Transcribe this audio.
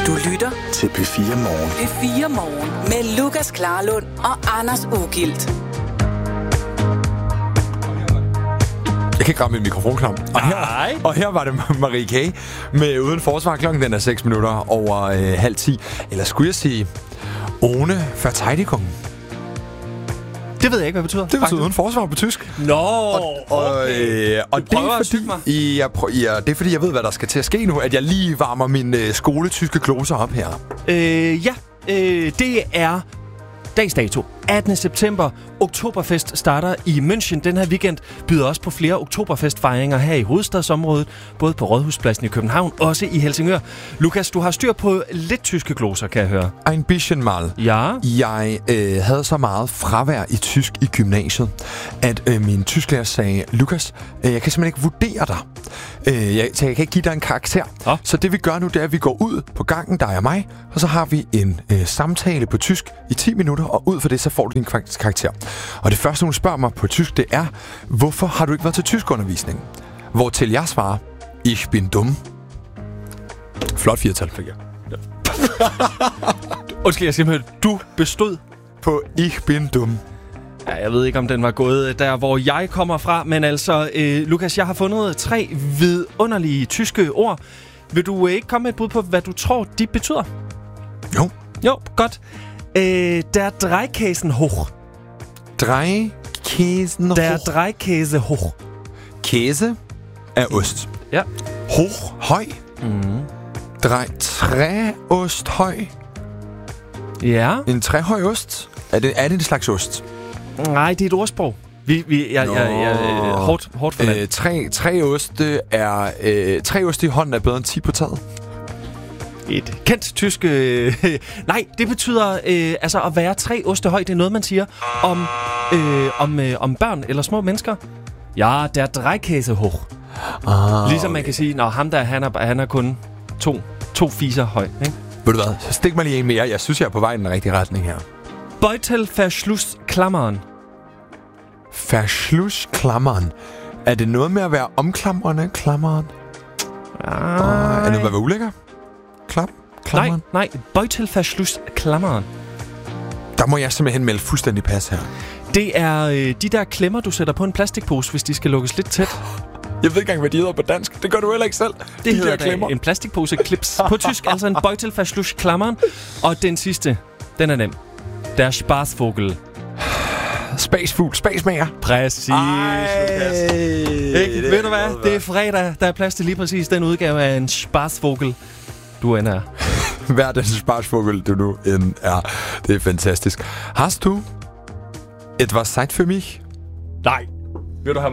Du lytter til P4 Morgen. P4 Morgen med Lukas Klarlund og Anders Ugilt. Jeg kan ikke ramme min mikrofonknap. Og her var det Marie K. med Uden Forsvar. Klokken den er 6 minutter over 9:30. Eller skulle jeg sige Ohne Verteidigung? Det ved jeg ikke, hvad det betyder. Det betyder Uden Forsvar på tysk. Nå, Og det er fordi, jeg ved, hvad der skal til at ske nu, at jeg lige varmer min skoletyske gloser op her. Det er dags dato. 18. september. Oktoberfest starter i München. Den her weekend byder også på flere oktoberfestfejringer her i hovedstadsområdet. Både på Rådhuspladsen i København, også i Helsingør. Lukas, du har styr på lidt tyske gloser, kan jeg høre. Ein bisschen mal. Ja. Jeg havde så meget fravær i tysk i gymnasiet, at min tysklærer sagde, Lukas, jeg kan simpelthen ikke vurdere dig. Jeg kan ikke give dig en karakter. Ja. Så det vi gør nu, det er, at vi går ud på gangen, dig og mig, og så har vi en samtale på tysk i 10 minutter, og ud for det, så får du din karakter. Og det første, hun spørger mig på tysk, det er, hvorfor har du ikke været til tyskundervisning? Hvortil jeg svarer, ich bin dumm. Flot 4-tal fik jeg. Undskyld, jeg simpelthen, du bestod På ich bin dumm. Ja, jeg ved ikke, om den var gået der, hvor jeg kommer fra, men altså, Lukas, jeg har fundet 3 vidunderlige tyske ord. Vil du ikke komme med et bud på, hvad du tror, de betyder? Jo. Jo, godt. Der Dreikäsen hoch. Dreikäsen Der hoch. Dreikäse hoch. Käse er ost. Ja. Hoch, høj. Træost, høj. Ja. En træhøj ost. Er det en slags ost? Nej, det er et ordsprog. Jeg hårdt for det. Tre ost i hånden er bedre end 10 på taget. Et kendt tysk... nej, det betyder altså at være 3 oste høj. Det er noget, man siger om børn eller små mennesker. Ja, der Dreikäse hoch. Ligesom man kan sige, når ham der, han er kun to fiser høj. Ikke? Ved du hvad? Så stik mig lige en mere. Jeg synes, jeg er på vej i den rigtige retning her. Beutelverschlussklammern. Verschlussklammeren. Er det noget med at være omklamrende? Klammeren? Er det noget med at være ulækker? Klammeren? Nej. Beutelverschlussklammern. Der må jeg simpelthen melde fuldstændig pas her. Det er de der klemmer, du sætter på en plastikpose, hvis de skal lukkes lidt tæt. Jeg ved ikke engang, hvad de hedder på dansk. Det gør du heller ikke selv. Det hedder en plastikpose clips. På tysk, altså en Beutelverschlussklammern. Og den sidste, den er nem. Der Spaßvogel. Spasfugl. Spasmager. Præcis, Lukas. Ved du hvad? Det er fredag. Der er plads til lige præcis den udgave af en Spaßvogel, du end er. Hver den Spaßvogel, du nu end er. Det er fantastisk. Hast du etwas Zeit für mich? Nej. Vil du have